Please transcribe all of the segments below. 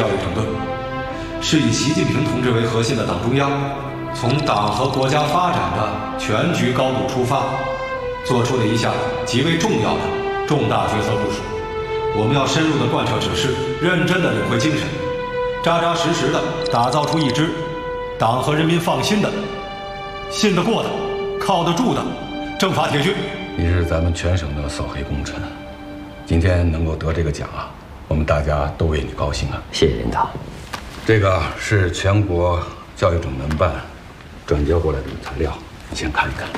教育整顿，是以习近平同志为核心的党中央，从党和国家发展的全局高度出发，做出了一项极为重要的重大决策部署。我们要深入地贯彻指示，认真地领会精神，扎扎实实地打造出一支党和人民放心的、信得过的、靠得住的政法铁军。 你是咱们全省的扫黑功臣，今天能够得这个奖啊，我们大家都为你高兴啊！ 谢谢领导。 这个是全国教育整顿办转交过来的材料，你先看一看。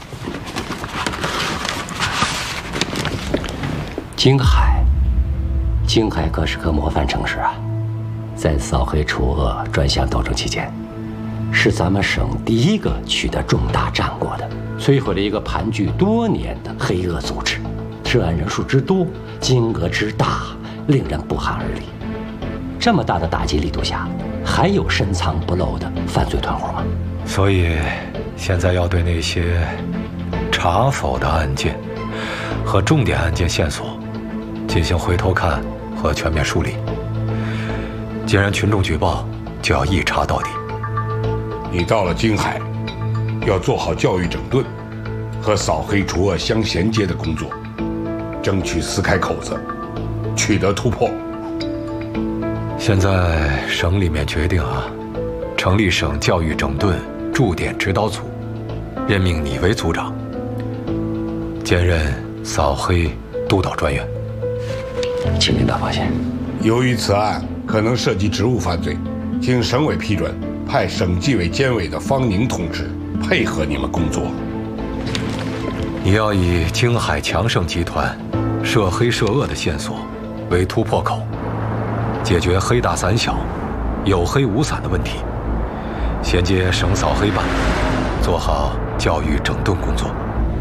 京海可是个模范城市啊，在扫黑除恶专项斗争期间，是咱们省第一个取得重大战果的，摧毁了一个盘踞多年的黑恶组织，涉案人数之多，金额之大，令人不寒而栗。这么大的打击力度下，还有深藏不露的犯罪团伙吗？ 所以，现在要对那些查否的案件和重点案件线索进行回头看和全面梳理。既然群众举报，就要一查到底。 你到了京海，要做好教育整顿和扫黑除恶相衔接的工作，争取撕开口子，取得突破。 现在省里面决定成立省教育整顿驻点指导组，任命你为组长，兼任扫黑督导专员。 请领导放心。 由于此案可能涉及职务犯罪，经省委批准，派省纪委监委的方宁同志配合你们工作。 你要以京海强盛集团涉黑涉恶的线索为突破口，解决黑大散小、有黑无散的问题，衔接省扫黑办，做好教育整顿工作。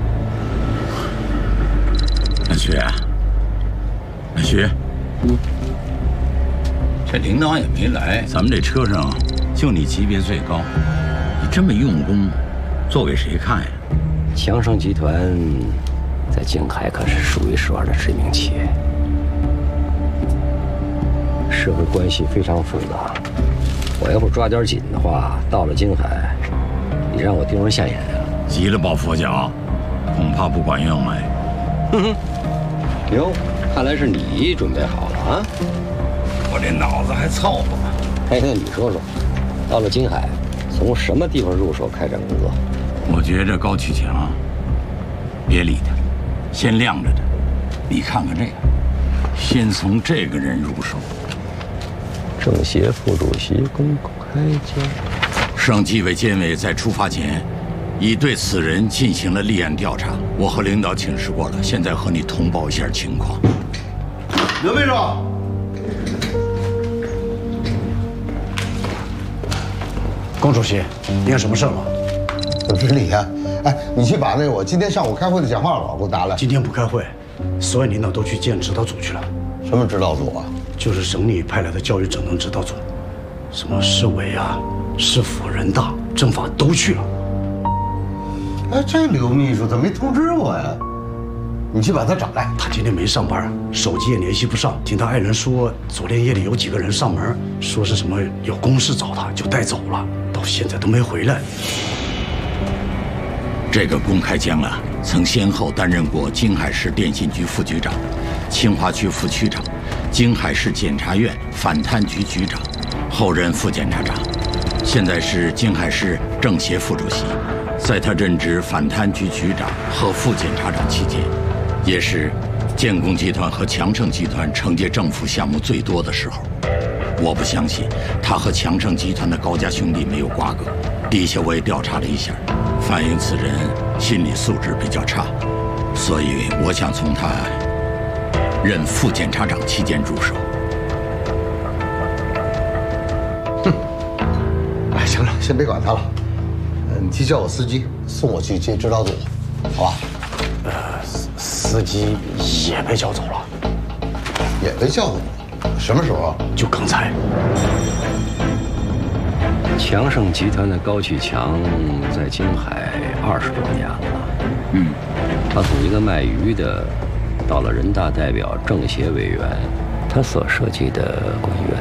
安徐，这领导也没来，咱们这车上就你级别最高，你这么用功，做给谁看呀？ 强盛集团在京海可是数一数二的知名企业，社会关系非常复杂。我要不抓点紧的话，到了京海，你让我丢人现眼啊！ 急了抱佛脚，恐怕不管用哎。 哟，看来是你准备好了啊！ 我这脑子还凑合吗？ 那你说说，到了京海，从什么地方入手开展工作？ 我觉着高启强，别理他，先晾着他。你看看这个，先从这个人入手。 政协副主席公开交。 省纪委监委在出发前，已对此人进行了立案调查。我和领导请示过了，现在和你通报一下情况。 刘秘书， 龚主席，你有什么事吗？ 怎么是你呀？哎，你去把那我今天上午开会的讲话稿给我拿来。 今天不开会，所有领导都去见指导组去了。 什么指导组啊？ 就是省里派来的教育整顿指导组，什么市委啊、市府、人大、政法都去了。 哎，这刘秘书怎么没通知我呀？你去把他找来。 他今天没上班，手机也联系不上。听他爱人说，昨天夜里有几个人上门，说是什么有公事找他，就带走了，到现在都没回来。 这个龚开江啊，曾先后担任过京海市电信局副局长、清华区副区长、京海市检察院反贪局局长，后任副检察长，现在是京海市政协副主席。在他任职反贪局局长和副检察长期间，也是建工集团和强盛集团承接政府项目最多的时候。我不相信他和强盛集团的高家兄弟没有瓜葛。底下我也调查了一下，反映此人心理素质比较差，所以我想从他任副检察长期间入手。 哎，行了，先别管他了。你去叫我司机送我去接指导组，好吧？ 司机也被叫走了， 也被叫走了。什么时候？ 就刚才。 强盛集团的高启强在京海20多年了。他从一个卖鱼的，到了人大代表、政协委员，他所涉及的官员